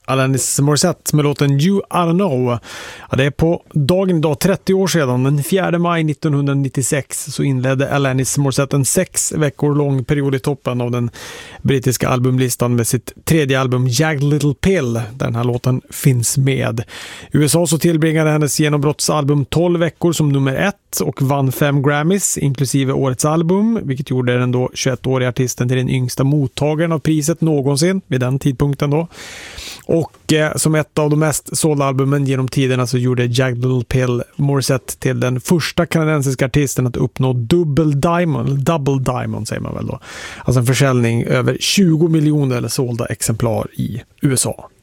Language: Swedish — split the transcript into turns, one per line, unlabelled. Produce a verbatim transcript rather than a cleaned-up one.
Alanis Morissette med låten You I Don't Know. Ja, det är på dagen idag trettio år sedan, den fjärde maj nittonhundranittiosex, så inledde Alanis Morissette en sex veckor lång period i toppen av den brittiska albumlistan med sitt tredje album Jagged Little Pill, där den här låten finns med. I U S A så tillbringade hennes genombrottsalbum tolv veckor som nummer ett och vann fem Grammys, inklusive årets album, vilket gjorde den då tjugoett-åriga artisten till den yngsta mottagaren av priset någonsin vid den tidpunkten då. Och eh, som ett av de mest sålda albumen genom tiderna så gjorde Jagged Little Pill Morissette till den första kanadensiska artisten att uppnå double diamond, double diamond säger man väl då. Alltså en försäljning över tjugo miljoner sålda exemplar i U S A.